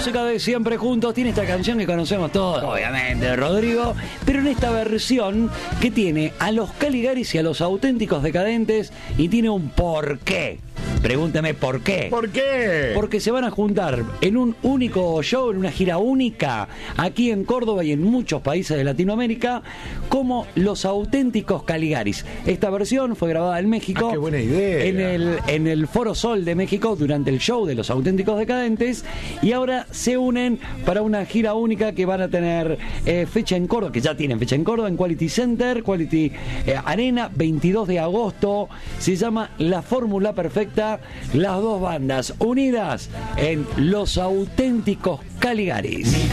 música de Siempre Juntos tiene esta canción que conocemos todos, obviamente, de Rodrigo, pero en esta versión que tiene a los Caligaris y a los Auténticos Decadentes y tiene un porqué. Pregúntame por qué. ¿Por qué? Porque se van a juntar en un único show, en una gira única, aquí en Córdoba y en muchos países de Latinoamérica, como los Auténticos Caligaris. Esta versión fue grabada en México. ¡Qué buena idea! En el Foro Sol de México durante el show de los Auténticos Decadentes, y ahora se unen para una gira única que van a tener fecha en Córdoba, que ya tienen fecha en Córdoba, en Quality Center, Quality Arena, 22 de agosto. Se llama La Fórmula Perfecta. Las dos bandas unidas en Los Auténticos Caligaris.